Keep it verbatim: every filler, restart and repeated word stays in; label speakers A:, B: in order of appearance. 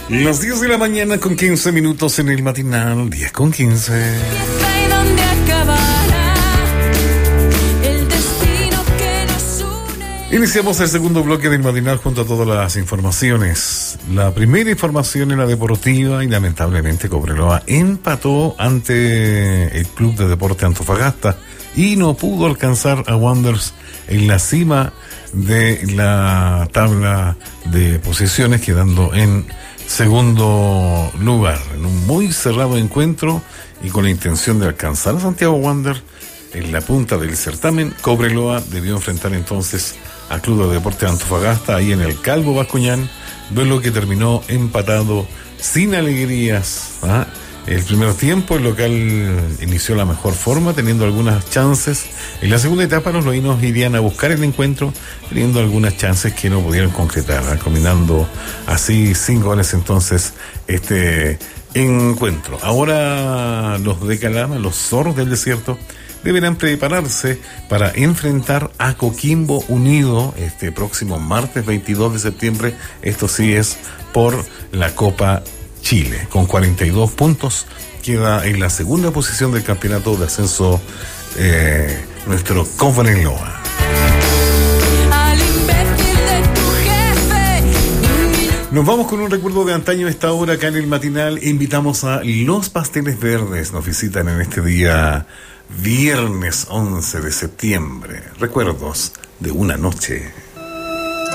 A: Las diez de la mañana con quince minutos en el matinal, diez con quince. Iniciamos el segundo bloque del matinal junto a todas las informaciones. La primera información en la deportiva y lamentablemente Cobreloa empató ante el Club de Deporte Antofagasta y no pudo alcanzar a Wanderers en la cima de la tabla de posiciones, quedando en segundo lugar. En un muy cerrado encuentro y con la intención de alcanzar a Santiago Wanderers en la punta del certamen, Cobreloa debió enfrentar entonces a Club de Deportes Antofagasta ahí en el Calvo Bascuñán, duelo que terminó empatado sin alegrías. ¿ah? El primer tiempo el local inició la mejor forma, teniendo algunas chances. En la segunda etapa los loínos irían a buscar el encuentro, teniendo algunas chances que no pudieron concretar, ¿ah? combinando así sin goles entonces este encuentro. Ahora los de Calama, los zorros del desierto, deberán prepararse para enfrentar a Coquimbo Unido este próximo martes veintidós de septiembre. Esto sí es por la Copa Chile. Con cuarenta y dos puntos queda en la segunda posición del campeonato de ascenso eh, nuestro Cobreloa. Nos vamos con un recuerdo de antaño a esta hora acá en el matinal. Invitamos a Los Pasteles Verdes. Nos visitan en este día viernes once de septiembre. Recuerdos de una noche.